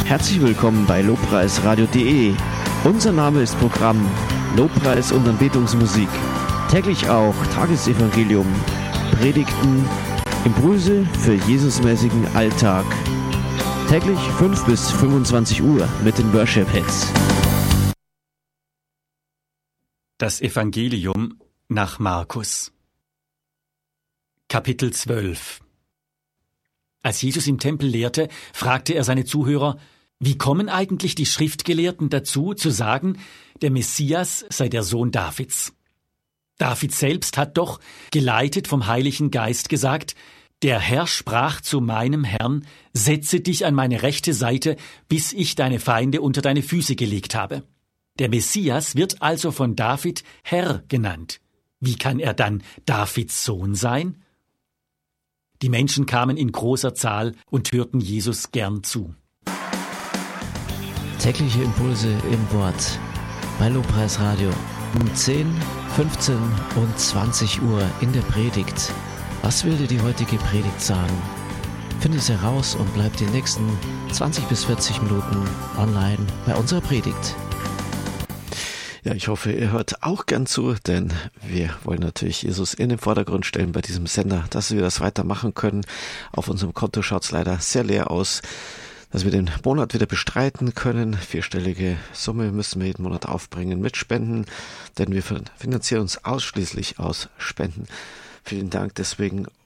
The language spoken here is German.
Herzlich willkommen bei lobpreisradio.de. Unser Name ist Programm Lobpreis und Anbetungsmusik. Täglich auch Tagesevangelium, Predigten, Impulse für Jesusmäßigen Alltag. Täglich 5 bis 25 Uhr mit den Worship Hits. Das Evangelium nach Markus. Kapitel 12. Als Jesus im Tempel lehrte, fragte er seine Zuhörer: Wie kommen eigentlich die Schriftgelehrten dazu, zu sagen, der Messias sei der Sohn Davids? David selbst hat doch, geleitet vom Heiligen Geist, gesagt: Der Herr sprach zu meinem Herrn: Setze dich an meine rechte Seite, bis ich deine Feinde unter deine Füße gelegt habe. Der Messias wird also von David Herr genannt. Wie kann er dann Davids Sohn sein? Die Menschen kamen in großer Zahl und hörten Jesus gern zu. Tägliche Impulse im Wort bei Lobpreisradio um 10, 15 und 20 Uhr in der Predigt. Was will dir die heutige Predigt sagen? Finde es heraus und bleib die nächsten 20 bis 40 Minuten online bei unserer Predigt. Ja, ich hoffe, ihr hört auch gern zu, denn wir wollen natürlich Jesus in den Vordergrund stellen bei diesem Sender, dass wir das weitermachen können. Auf unserem Konto schaut es leider sehr leer aus, dass wir den Monat wieder bestreiten können. 4-stellige Summe müssen wir jeden Monat aufbringen mit Spenden, denn wir finanzieren uns ausschließlich aus Spenden. Vielen Dank deswegen